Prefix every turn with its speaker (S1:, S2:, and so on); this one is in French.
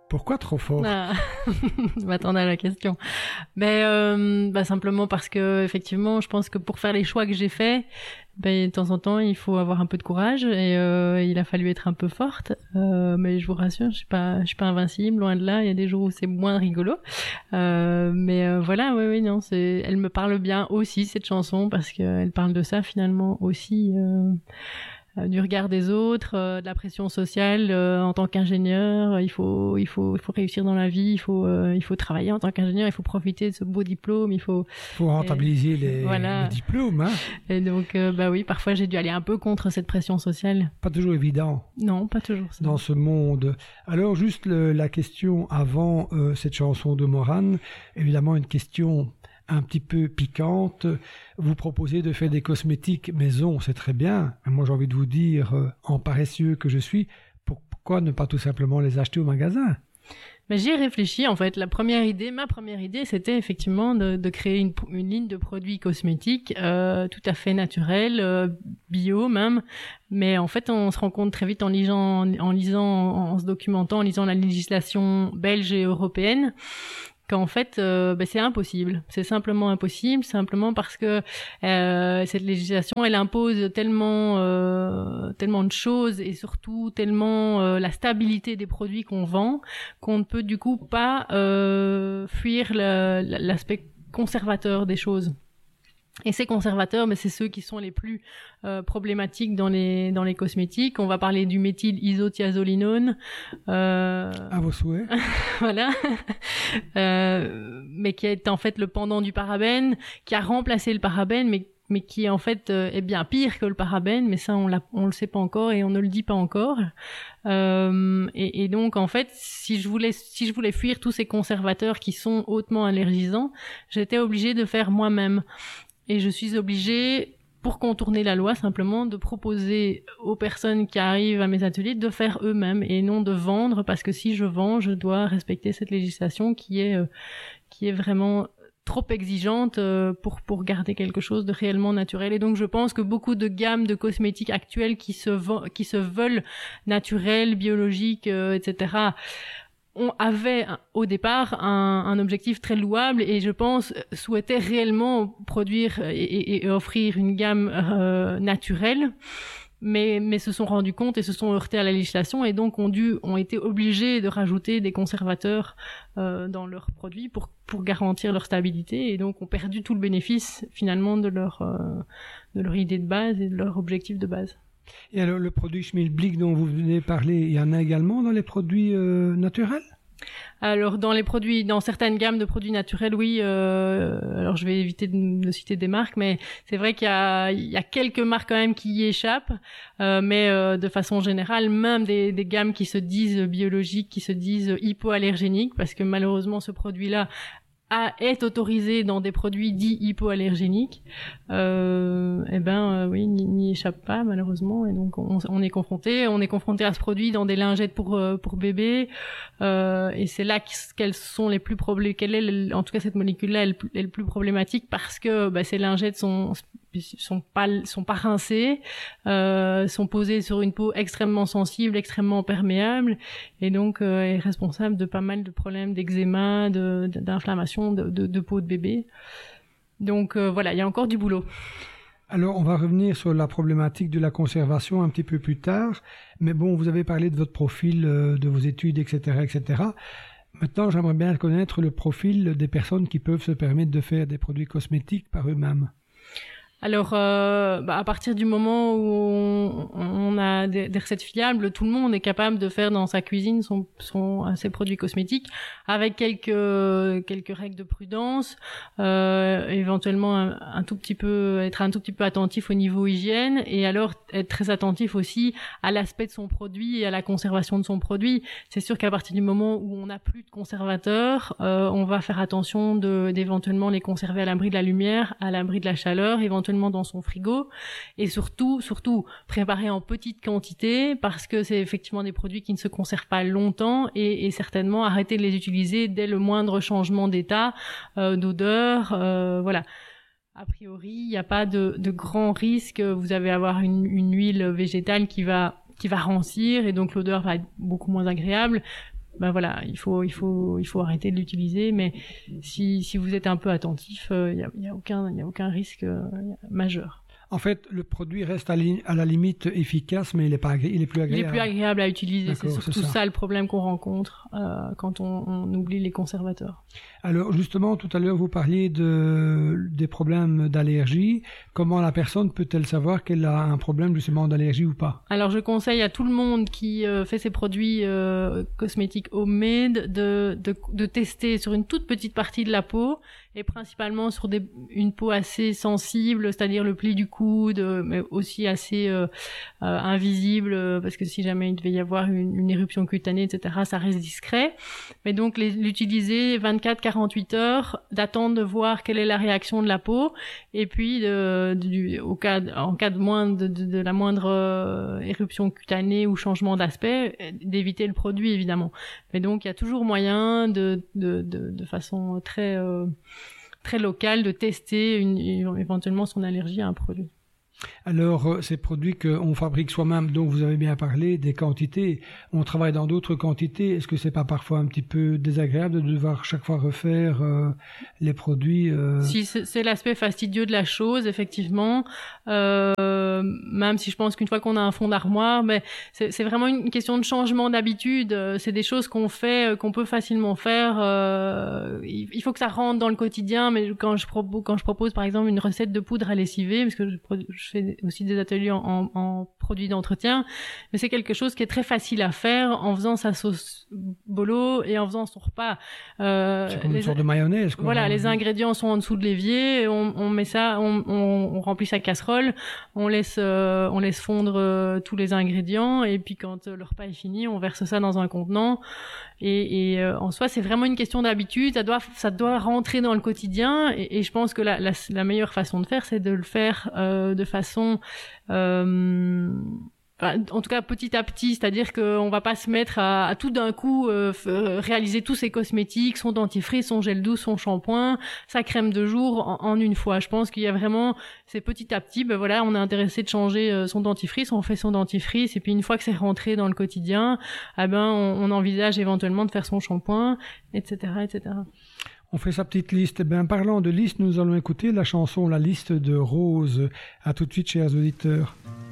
S1: Pourquoi trop fort?
S2: Je m'attendais à la question. Mais simplement parce que effectivement, je pense que pour faire les choix que j'ai faits, de temps en temps, il faut avoir un peu de courage et il a fallu être un peu forte. Mais je vous rassure, je suis pas invincible, loin de là. Il y a des jours où c'est moins rigolo. Voilà, oui, non, elle me parle bien aussi cette chanson parce qu'elle parle de ça finalement aussi. Du regard des autres, de la pression sociale en tant qu'ingénieur, il faut réussir dans la vie, il faut travailler en tant qu'ingénieur, il faut profiter de ce beau diplôme, il faut
S1: rentabiliser les diplômes, hein.
S2: Et donc oui, parfois j'ai dû aller un peu contre cette pression sociale.
S1: Pas toujours évident.
S2: Non, pas toujours ça.
S1: Dans ce monde. Alors juste la question avant cette chanson de Morane, évidemment une question un petit peu piquante. Vous proposez de faire des cosmétiques maison, c'est très bien. Mais moi, j'ai envie de vous dire, en paresseux que je suis, pourquoi ne pas tout simplement les acheter au magasin?
S2: Mais j'y ai réfléchi, en fait. Ma première idée, c'était effectivement de créer une ligne de produits cosmétiques tout à fait naturels, bio même. Mais en fait, on se rend compte très vite en se documentant, en lisant la législation belge et européenne, qu'en fait c'est impossible, c'est simplement impossible, simplement parce que cette législation elle impose tellement de choses et surtout tellement la stabilité des produits qu'on vend qu'on ne peut du coup pas fuir l'aspect conservateur des choses. Et ces conservateurs, mais c'est ceux qui sont les plus problématiques dans les cosmétiques. On va parler du méthyl-isothiazolinone.
S1: À vos souhaits.
S2: Voilà. Mais qui est en fait le pendant du parabène, qui a remplacé le parabène, mais qui en fait est bien pire que le parabène, mais ça on le sait pas encore et on ne le dit pas encore. Et donc en fait, si je voulais fuir tous ces conservateurs qui sont hautement allergisants, j'étais obligée de faire moi-même. Et je suis obligée, pour contourner la loi, simplement de proposer aux personnes qui arrivent à mes ateliers de faire eux-mêmes et non de vendre, parce que si je vends, je dois respecter cette législation qui est vraiment trop exigeante pour garder quelque chose de réellement naturel. Et donc je pense que beaucoup de gammes de cosmétiques actuelles qui se veulent naturelles, biologiques, etc., on avait au départ un objectif très louable et je pense souhaitait réellement produire et offrir une gamme naturelle, mais se sont rendus compte et se sont heurtés à la législation et donc ont été obligés de rajouter des conservateurs dans leurs produits pour garantir leur stabilité et donc ont perdu tout le bénéfice finalement de leur idée de base et de leur objectif de base.
S1: Et alors, le produit Schmilblick dont vous venez de parler, il y en a également dans les produits naturels?
S2: Alors, dans certaines gammes de produits naturels, oui. Alors, je vais éviter de citer des marques, mais c'est vrai qu'il y a quelques marques quand même qui y échappent. Mais de façon générale, même des gammes qui se disent biologiques, qui se disent hypoallergéniques, parce que malheureusement, ce produit-là est autorisé dans des produits dits hypoallergéniques, oui, n'y échappe pas malheureusement et donc on est confronté à ce produit dans des lingettes pour bébés et c'est là quelles sont les plus en tout cas cette molécule là est le plus problématique parce que ces lingettes sont pas rincées, sont posées sur une peau extrêmement sensible, extrêmement perméable et donc est responsable de pas mal de problèmes d'eczéma, d'inflammation de peau de bébé. Donc voilà, il y a encore du boulot.
S1: Alors, on va revenir sur la problématique de la conservation un petit peu plus tard, mais bon, vous avez parlé de votre profil, de vos études, etc., etc. Maintenant, j'aimerais bien connaître le profil des personnes qui peuvent se permettre de faire des produits cosmétiques par eux-mêmes.
S2: Alors, à partir du moment où on a des recettes fiables, tout le monde est capable de faire dans sa cuisine ses produits cosmétiques avec quelques règles de prudence, éventuellement être un tout petit peu attentif au niveau hygiène et alors être très attentif aussi à l'aspect de son produit et à la conservation de son produit. C'est sûr qu'à partir du moment où on n'a plus de conservateurs, on va faire attention d'éventuellement les conserver à l'abri de la lumière, à l'abri de la chaleur, éventuellement dans son frigo et surtout préparer en petite quantité parce que c'est effectivement des produits qui ne se conservent pas longtemps et certainement arrêter de les utiliser dès le moindre changement d'état, d'odeur, voilà. A priori, il n'y a pas de grand risque. Vous allez avoir une huile végétale qui va rancir et donc l'odeur va être beaucoup moins agréable. ben voilà, il faut arrêter de l'utiliser. Mais si vous êtes un peu attentif, il y a aucun risque majeur.
S1: En fait, le produit reste à la limite efficace, mais il est plus agréable.
S2: Il est plus agréable à utiliser. C'est surtout ça le problème qu'on rencontre quand on oublie les conservateurs.
S1: Alors justement, tout à l'heure, vous parliez des problèmes d'allergie. Comment la personne peut-elle savoir qu'elle a un problème justement d'allergie ou pas?
S2: Alors je conseille à tout le monde qui fait ses produits cosmétiques homemade de tester sur une toute petite partie de la peau, et principalement sur une peau assez sensible, c'est-à-dire le pli du coude, mais aussi assez invisible, parce que si jamais il devait y avoir une éruption cutanée, etc., ça reste discret. Mais donc l'utiliser 24-48 heures, d'attendre de voir quelle est la réaction de la peau, et puis en cas de la moindre éruption cutanée ou changement d'aspect, d'éviter le produit évidemment. Mais donc il y a toujours moyen de façon très locale de tester éventuellement son allergie à un produit.
S1: Alors, ces produits qu'on fabrique soi-même, dont vous avez bien parlé, des quantités, on travaille dans d'autres quantités. Est-ce que c'est pas parfois un petit peu désagréable de devoir chaque fois refaire les produits
S2: Si, c'est l'aspect fastidieux de la chose, effectivement. Même si je pense qu'une fois qu'on a un fond d'armoire, mais c'est vraiment une question de changement d'habitude. C'est des choses qu'on fait, qu'on peut facilement faire. Il faut que ça rentre dans le quotidien. Mais quand je propose par exemple une recette de poudre à lessiver, parce que je fais aussi des ateliers en produits d'entretien, mais c'est quelque chose qui est très facile à faire en faisant sa sauce bolo et en faisant son repas.
S1: C'est comme une sorte de mayonnaise, quoi.
S2: Voilà, les ingrédients sont en dessous de l'évier, on met ça, on remplit sa casserole, on laisse fondre tous les ingrédients, et puis quand le repas est fini, on verse ça dans un contenant. Et en soi, c'est vraiment une question d'habitude. Ça doit rentrer dans le quotidien. Et je pense que la meilleure façon de faire, c'est de le faire de façon, en tout cas petit à petit. C'est-à-dire qu'on va pas se mettre à tout d'un coup réaliser tous ses cosmétiques, son dentifrice, son gel douce, son shampoing, sa crème de jour en une fois. Je pense qu'il y a vraiment, c'est petit à petit. Ben voilà, on est intéressé de changer son dentifrice, on fait son dentifrice, et puis une fois que c'est rentré dans le quotidien, on envisage éventuellement de faire son shampoing, etc., etc.
S1: On fait sa petite liste. Parlant de liste, nous allons écouter la chanson La Liste de Rose. À tout de suite, chers auditeurs.